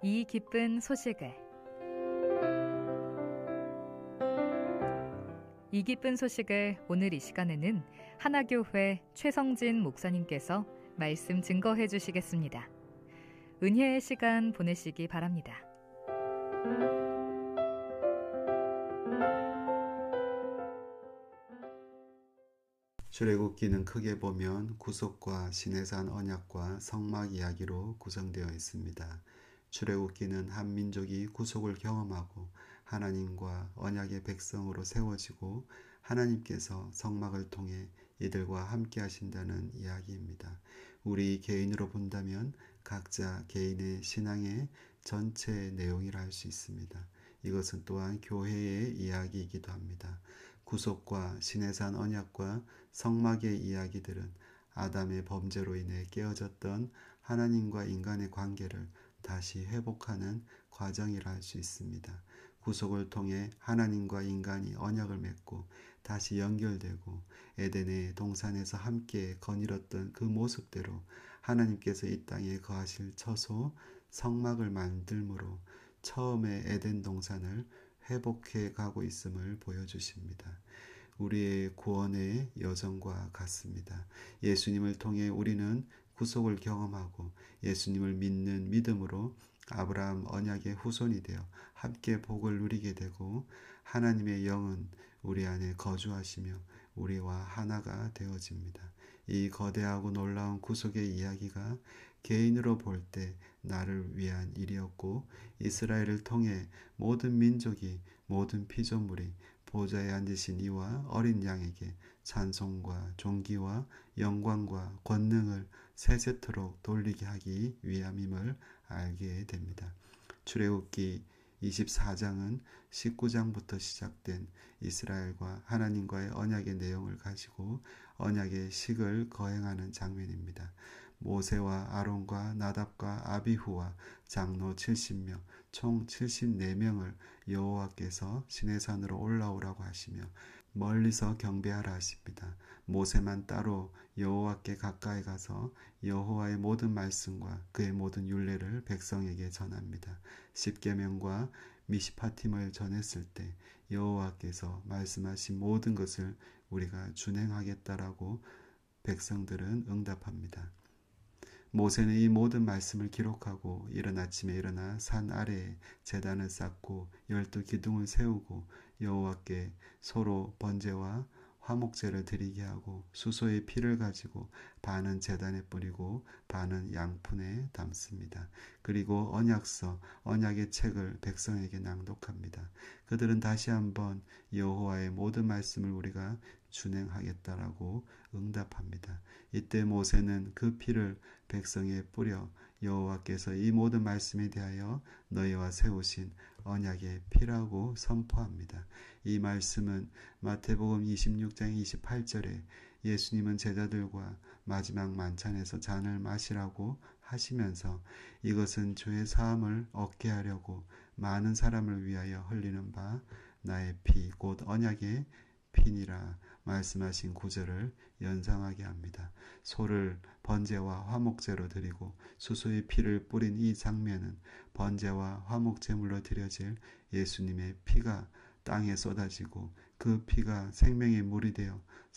이 기쁜 소식을 오늘 이 시간에는 하나교회 최성진 목사님께서 말씀 증거해 주시겠습니다. 은혜의 시간 보내시기 바랍니다. 출애굽기는 크게 보면 구속과 시내산 언약과 성막 이야기로 구성되어 있습니다. 출애굽기는 한 민족이 구속을 경험하고 하나님과 언약의 백성으로 세워지고 하나님께서 성막을 통해 이들과 함께 하신다는 이야기입니다. 우리 개인으로 본다면 각자 개인의 신앙의 전체 내용이라 할 수 있습니다. 이것은 또한 교회의 이야기이기도 합니다. 구속과 시내산 언약과 성막의 이야기들은 아담의 범죄로 인해 깨어졌던 하나님과 인간의 관계를 다시 회복하는 과정이라 할 수 있습니다. 구속을 통해 하나님과 인간이 언약을 맺고 다시 연결되고 에덴의 동산에서 함께 거닐었던 그 모습대로 하나님께서 이 땅에 거하실 처소 성막을 만들므로 처음의 에덴 동산을 회복해 가고 있음을 보여주십니다. 우리의 구원의 여정과 같습니다. 예수님을 통해 우리는 구속을 경험하고 예수님을 믿는 믿음으로 아브라함 언약의 후손이 되어 함께 복을 누리게 되고 하나님의 영은 우리 안에 거주하시며 우리와 하나가 되어집니다. 이 거대하고 놀라운 구속의 이야기가 개인으로 볼 때 나를 위한 일이었고 이스라엘을 통해 모든 민족이 모든 피조물이 보좌에 앉으신 이와 어린 양에게 찬송과 존귀와 영광과 권능을 세세토록 돌리게 하기 위함임을 알게 됩니다. 출애굽기 24장은 19장부터 시작된 이스라엘과 하나님과의 언약의 내용을 가지고 언약의 식을 거행하는 장면입니다. 모세와 아론과 나답과 아비후와 장로 70명, 총 74명을 여호와께서 시내산으로 올라오라고 하시며 멀리서 경배하라 하십니다. 모세만 따로 여호와께 가까이 가서 여호와의 모든 말씀과 그의 모든 율례를 백성에게 전합니다. 십계명과 미시파팀을 전했을 때 여호와께서 말씀하신 모든 것을 우리가 준행하겠다라고 백성들은 응답합니다. 모세는 이 모든 말씀을 기록하고 이른 아침에 일어나 산 아래에 제단을 쌓고 12기둥을 세우고 여호와께 서로 번제와 화목제를 드리게 하고 수소의 피를 가지고 반은 제단에 뿌리고 반은 양푼에 담습니다. 그리고 언약서, 언약의 책을 백성에게 낭독합니다. 그들은 다시 한번 여호와의 모든 말씀을 우리가 준행하겠다라고 응답합니다. 이때 모세는 그 피를 백성에 뿌려 여호와께서 이 모든 말씀에 대하여 너희와 세우신 언약의 피라고 선포합니다. 이 말씀은 마태복음 26장 28절에 예수님은 제자들과 마지막 만찬에서 잔을 마시라고 하시면서 이것은 죄의 사함을 얻게 하려고 많은 사람을 위하여 흘리는 바 나의 피 곧 언약의 피니라 말씀하신 구절을 연상하게 합니다. 소를 번제와 화목제로 드리고 수소의 피를 뿌린 이 장면은 번제와 화목제물로 드려질 예수님의 피가 땅에 쏟아지고 그 피가 생명의 물이 되어